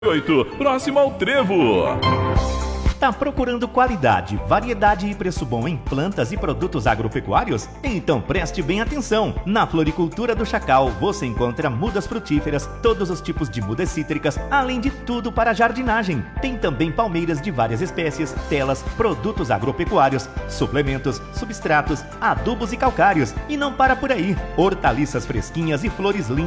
próximo ao Trevo. Tá procurando qualidade, variedade e preço bom em plantas e produtos agropecuários? Então preste bem atenção! Na Floricultura do Chacal você encontra mudas frutíferas, todos os tipos de mudas cítricas, além de tudo para jardinagem. Tem também palmeiras de várias espécies, telas, produtos agropecuários, suplementos, substratos, adubos e calcários. E não para por aí! Hortaliças fresquinhas e flores lindas